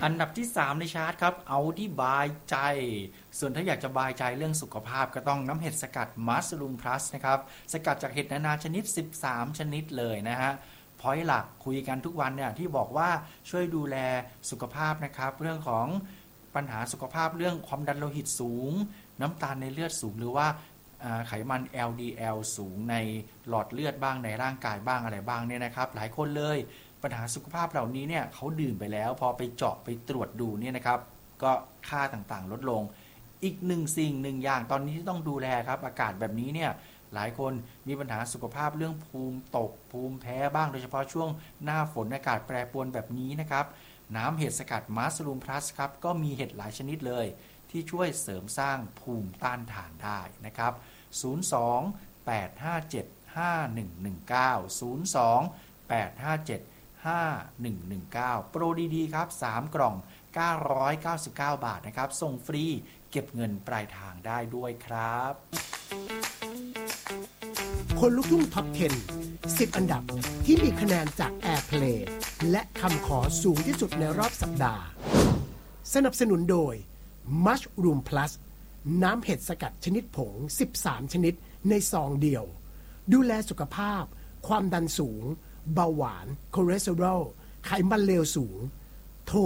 อันดับที่3ในชาร์ตครับเอาที่บายใจส่วนถ้าอยากจะบายใจเรื่องสุขภาพก็ต้องน้ำเห็ดสกัดมัสลูมพลัสนะครับสกัดจากเห็ดนานาชนิด13ชนิดเลยนะฮะพอยต์หลักคุยกันทุกวันเนี่ยที่บอกว่าช่วยดูแลสุขภาพนะครับเรื่องของปัญหาสุขภาพเรื่องความดันโลหิตสูงน้ำตาลในเลือดสูงหรือว่าไขมัน LDL สูงในหลอดเลือดบ้างในร่างกายบ้างอะไรบ้างเนี่ยนะครับหลายคนเลยปัญหาสุขภาพเหล่านี้เนี่ยเขาดื่มไปแล้วพอไปเจาะไปตรวจดูเนี่ยนะครับก็ค่าต่างๆลดลงอีกหนึ่งสิ่งหนึ่งอย่างตอนนี้ที่ต้องดูแลครับอากาศแบบนี้เนี่ยหลายคนมีปัญหาสุขภาพเรื่องภูมิตกภูมิแพ้บ้างโดยเฉพาะช่วงหน้าฝนอากาศแปรปรวนแบบนี้นะครับน้ำเห็ดสกัดมัสลูมพลัสครับก็มีเห็ดหลายชนิดเลยที่ช่วยเสริมสร้างภูมิต้านทานได้นะครับ02-857-5119 โปรดีๆครับ3กล่อง999 บาทนะครับส่งฟรีเก็บเงินปลายทางได้ด้วยครับคนลุกทุ่งท็อป 10 10 อันดับที่มีคะแนนจาก Airplay และคำขอสูงที่สุดในรอบสัปดาห์สนับสนุนโดย Mushroom Plus น้ำเห็ดสกัดชนิดผง13ชนิดในซองเดียวดูแลสุขภาพความดันสูงเบาหวานคอเลสเตอรอลไขมันเลวสูงโทร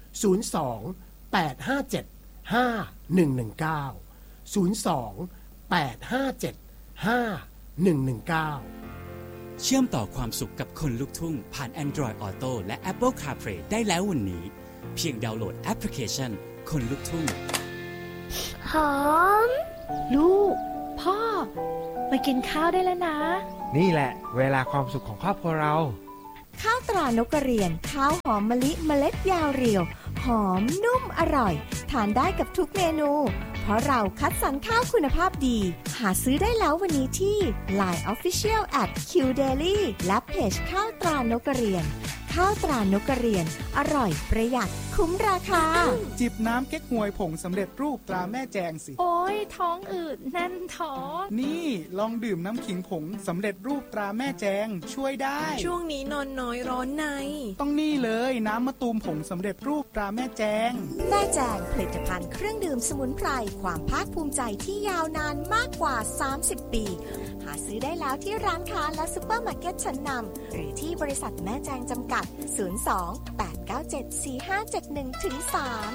เชื่อมต่อความสุขกับคนลุกทุ่งผ่าน Android Auto และ Apple CarPlay ได้แล้ววันนี้เพียงดาวน์โหลดแอปพลิเคชันคนลุกทุ่งหอมลูกพ่อมากินข้าวได้แล้วนะนี่แหละเวลาความสุขของครอบครัวเราข้าวตรานกกระเรียนข้าวหอมมะลิเมล็ดยาวเรียวหอมนุ่มอร่อยทานได้กับทุกเมนูเพราะเราคัดสรรข้าวคุณภาพดีหาซื้อได้แล้ววันนี้ที่ Line Official @QDaily และเพจข้าวตรานกกระเรียนข้าวตรานกกระเรียนอร่อยประหยัดคุ้มราคาจิบน้ำเก๊กฮวยผงสำเร็จรูปตราแม่แจงสิโอ้ยท้องอืดแน่นท้องนี่ลองดื่มน้ำขิงผงสำเร็จรูปตราแม่แจงช่วยได้ช่วงนี้นอนน้อยร้อนในต้องนี่เลยน้ำมะตูมผงสำเร็จรูปตราแม่แจงแม่แจงผลิตภัณฑ์เครื่องดื่มสมุนไพรความภาคภูมิใจที่ยาวนานมากกว่า30ปีหาซื้อได้แล้วที่ร้านค้าและซุปเปอร์มาร์เก็ตชั้นนำหรือที่บริษัทแม่แจงจำกัด02-897-4571-3